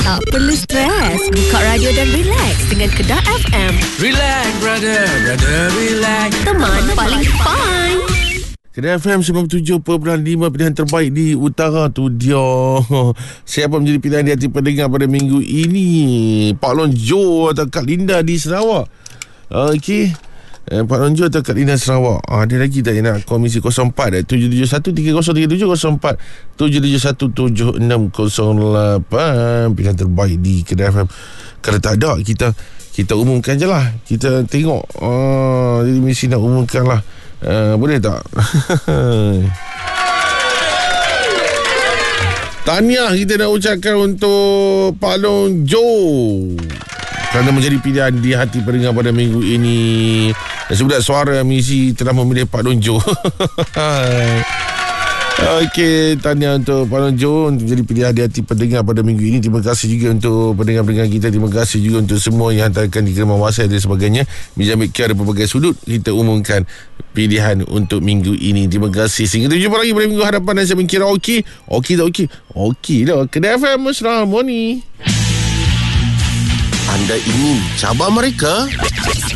Tak perlu stres. Buka radio dan relax dengan Kedah FM. Relax, brother, relax. Teman paling fine. Kedah FM 97.5, pilihan terbaik di utara tu dia. Siapa menjadi pilihan di hati pendengar pada minggu ini? Pak Long Jo atau Kak Linda di Sarawak? Okey. Pak Long Jo atau Kak Linda Sarawak? Ada lagi tak yang nak komisi 04 771 3037 04 771 7608. Pilihan terbaik di Kedah FM. Kalau tak ada, kita umumkan je lah. Kita tengok. Jadi mesti nak umumkan lah. Boleh tak? Tahniah kita nak ucapkan untuk Pak Long Jo kerana menjadi pilihan di hati pendengar pada minggu ini. Dan sebuah suara misi telah memilih Pak Long Jo. Okey, tahniah untuk Pak Long Jo untuk jadi pilihan di hati pendengar pada minggu ini. Terima kasih juga untuk pendengar-pendengar kita. Terima kasih juga untuk semua yang hantarkan di kiriman WhatsApp dan sebagainya. Bija Mikir dari berbagai sudut kita umumkan pilihan untuk minggu ini. Terima kasih. Sehingga kita jumpa lagi pada minggu hadapan. Dan saya mengira okey tak okey? Okey lah. Kedah FM Mesra Moni. Anda ingin cabar mereka?